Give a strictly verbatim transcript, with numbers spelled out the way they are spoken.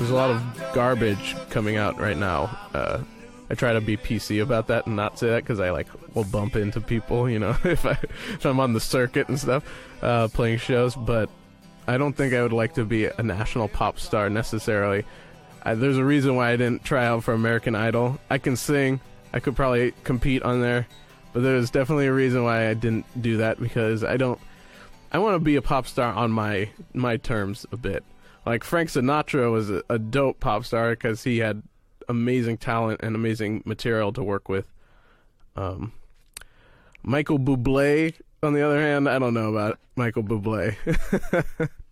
there's a lot of garbage coming out right now. Uh, I try to be P C about that and not say that because I like will bump into people, you know, if, I, if I'm on the circuit and stuff, uh, playing shows. But I don't think I would like to be a national pop star necessarily. I, there's a reason why I didn't try out for American Idol. I can sing. I could probably compete on there. But there's definitely a reason why I didn't do that, because I don't... I want to be a pop star on my my terms a bit. Like, Frank Sinatra was a, a dope pop star because he had amazing talent and amazing material to work with. Um, Michael Bublé, on the other hand, I don't know about Michael Bublé.